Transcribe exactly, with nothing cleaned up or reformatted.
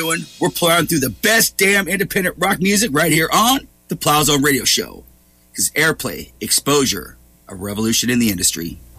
doing? We're plowing through the best damn independent rock music right here on the Plow Zone Radio Show. Because airplay, exposure, a revolution in the industry.